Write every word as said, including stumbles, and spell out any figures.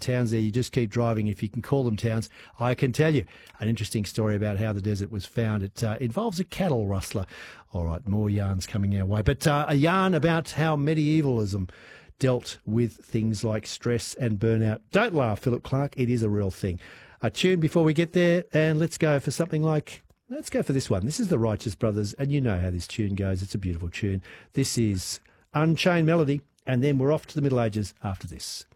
towns there. You just keep driving if you can call them towns. I can tell you an interesting story about how the desert was found. It uh, involves a cattle rustler. All right, more yarns coming our way. But uh, a yarn about how medievalism dealt with things like stress and burnout. Don't laugh, Philip Clark. It is a real thing. A tune before we get there, and let's go for something like, let's go for this one. This is the Righteous Brothers, and you know how this tune goes. It's a beautiful tune. This is Unchained Melody, and then we're off to the Middle Ages after this.